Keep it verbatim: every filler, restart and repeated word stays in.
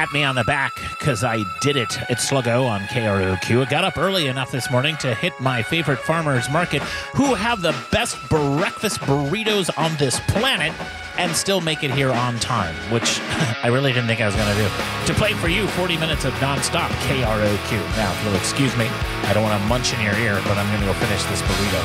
pat me on the back because I did it. It's Sluggo on K R O Q. I got up early enough this morning to hit my favorite farmers market who have the best breakfast burritos on this planet and still make it here on time, which I really didn't think I was going to do. To play for you, forty minutes of nonstop K R O Q. Now, if you'll excuse me, I don't want to munch in your ear, but I'm going to go finish this burrito.